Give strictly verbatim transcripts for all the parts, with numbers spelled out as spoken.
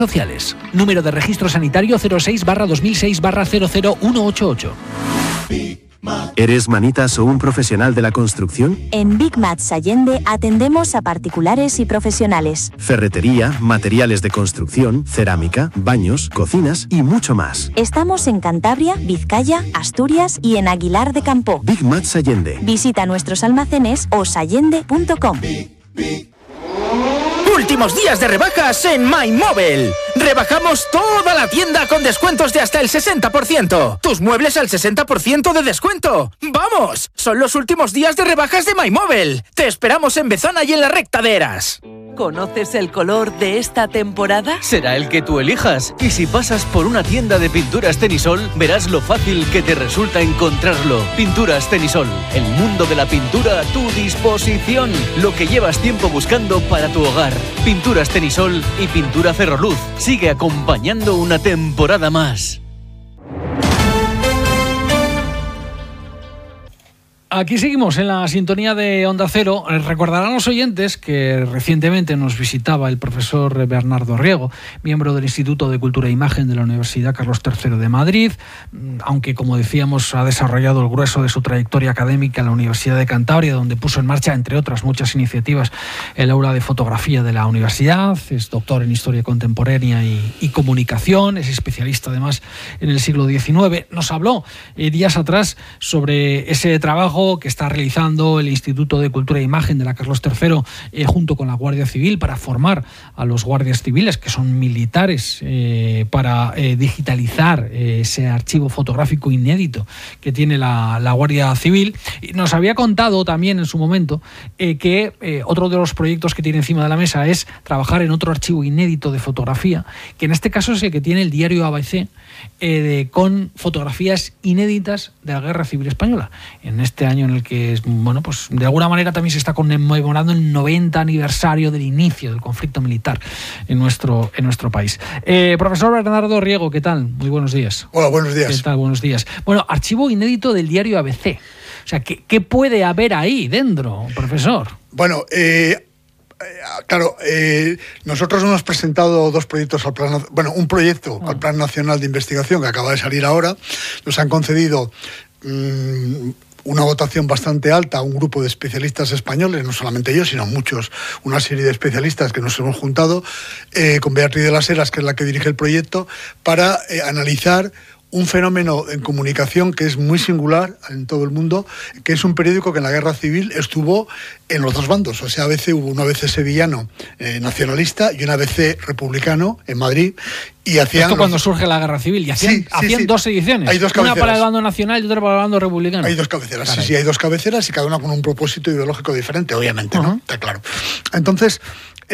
Sociales. Número de registro sanitario cero seis barra dos mil seis barra cero cero uno ocho ocho. ¿Eres manitas o un profesional de la construcción? En Big Mats Allende atendemos a particulares y profesionales. Ferretería, materiales de construcción, cerámica, baños, cocinas y mucho más. Estamos en Cantabria, Vizcaya, Asturias y en Aguilar de Campoo. Big Mats Allende. Visita nuestros almacenes o sallende punto com. Últimos días de rebajas en MyMobile. Rebajamos toda la tienda con descuentos de hasta el sesenta por ciento. Tus muebles al sesenta por ciento de descuento. ¡Vamos! Son los últimos días de rebajas de MyMobile. Te esperamos en Bezana y en la Recta de Eras. ¿Conoces el color de esta temporada? Será el que tú elijas. Y si pasas por una tienda de pinturas Tenisol, verás lo fácil que te resulta encontrarlo. Pinturas Tenisol. El mundo de la pintura a tu disposición. Lo que llevas tiempo buscando para tu hogar. Pinturas Tenisol y Pintura Ferroluz. Sigue acompañando una temporada más. Aquí seguimos en la sintonía de Onda Cero. Recordarán los oyentes que recientemente nos visitaba el profesor Bernardo Riego, miembro del Instituto de Cultura e Imagen de la Universidad Carlos tercero de Madrid, aunque, como decíamos, ha desarrollado el grueso de su trayectoria académica en la Universidad de Cantabria, donde puso en marcha, entre otras muchas iniciativas, el aula de fotografía de la universidad. Es doctor en Historia Contemporánea y, y Comunicación, es especialista además en el siglo diecinueve. Nos habló eh, días atrás sobre ese trabajo que está realizando el Instituto de Cultura e Imagen de la Carlos tercero eh, junto con la Guardia Civil para formar a los guardias civiles, que son militares, eh, para eh, digitalizar eh, ese archivo fotográfico inédito que tiene la, la Guardia Civil. Y nos había contado también en su momento eh, que eh, otro de los proyectos que tiene encima de la mesa es trabajar en otro archivo inédito de fotografía, que en este caso es el que tiene el diario A B C, eh, de, con fotografías inéditas de la Guerra Civil Española. En este año en el que, bueno, pues de alguna manera también se está conmemorando el noventa aniversario del inicio del conflicto militar en nuestro, en nuestro país. Eh, profesor Bernardo Riego, ¿qué tal? Muy buenos días. Hola, buenos días. ¿Qué tal? Buenos días. Bueno, archivo inédito del diario A B C. O sea, ¿qué, qué puede haber ahí dentro, profesor? Bueno, eh... Claro, eh, nosotros hemos presentado dos proyectos al plan, bueno, un proyecto oh. al Plan Nacional de Investigación que acaba de salir ahora. Nos han concedido mmm, una votación bastante alta a un grupo de especialistas españoles, no solamente yo, sino muchos, una serie de especialistas que nos hemos juntado eh, con Beatriz de las Heras, que es la que dirige el proyecto, para eh, analizar un fenómeno en comunicación que es muy singular en todo el mundo, que es un periódico que en la Guerra Civil estuvo en los dos bandos. O sea, A B C hubo una A B C sevillano eh, nacionalista y una A B C republicano en Madrid. Y hacían Esto los... cuando surge la Guerra Civil. Y hacían, sí, sí, hacían sí. dos ediciones. Hay dos una para el bando nacional y otra para el bando republicano. Hay dos cabeceras, Caray. sí, sí, hay dos cabeceras y cada una con un propósito ideológico diferente, obviamente, ¿no? Uh-huh. Está claro. Entonces,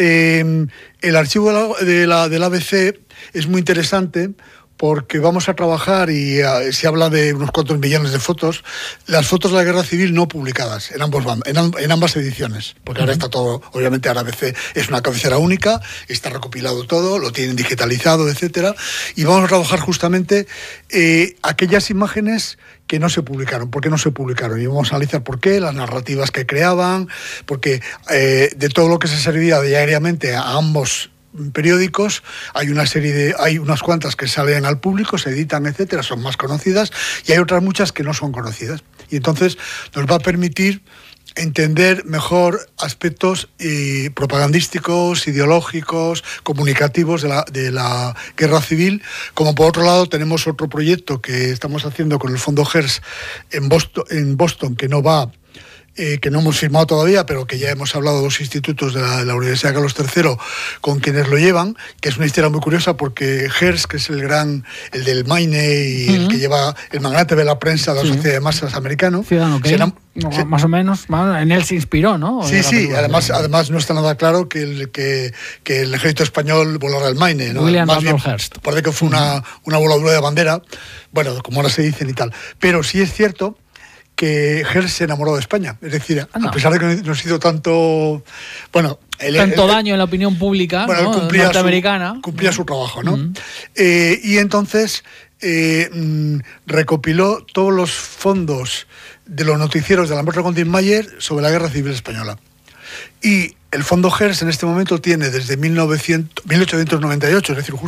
eh, el archivo de la, de la, del A B C es muy interesante porque vamos a trabajar y uh, se habla de unos cuantos millones de fotos, las fotos de la Guerra Civil no publicadas en ambos en, amb- en ambas ediciones, porque ahora está todo, obviamente ahora A B C es una cabecera única, está recopilado todo, lo tienen digitalizado, etcétera, y vamos a trabajar justamente eh, aquellas imágenes que no se publicaron. ¿Por qué no se publicaron? Y vamos a analizar por qué, las narrativas que creaban, porque eh, de todo lo que se servía diariamente a ambos periódicos, hay una serie de, hay unas cuantas que salen al público, se editan, etcétera, son más conocidas, y hay otras muchas que no son conocidas. Y entonces nos va a permitir entender mejor aspectos eh, propagandísticos, ideológicos, comunicativos de la, de la Guerra Civil, como por otro lado tenemos otro proyecto que estamos haciendo con el Fondo Hearst en Boston, en Boston que no va Eh, que no hemos firmado todavía, pero que ya hemos hablado de los institutos de la, de la Universidad Carlos tercero con quienes lo llevan, que es una historia muy curiosa porque Hearst, que es el gran, el del Maine y uh-huh. el que lleva el magnate de la prensa de la sí. Sociedad de Masas americano. Ciudadano Kane, enam- no, se, más o menos, en él se inspiró, ¿no? Sí, sí, además, además no está nada claro que el, que, que el ejército español volara el Maine, ¿no? William más bien, Hearst. Parece que fue uh-huh. una, una voladura de bandera, bueno, como ahora se dicen y tal. Pero sí es cierto que Hearst se enamoró de España. Es decir, ah, no. a pesar de que nos hizo tanto... Bueno, el, tanto el, daño en la opinión pública, bueno, ¿no? cumplía norteamericana. Su, cumplía uh-huh. su trabajo, ¿no? Uh-huh. Eh, y entonces eh, mm, recopiló todos los fondos de los noticieros de la Metro Goldwyn Mayer sobre la Guerra Civil Española. Y el fondo Hertz en este momento tiene desde mil novecientos, mil ochocientos noventa y ocho, es decir,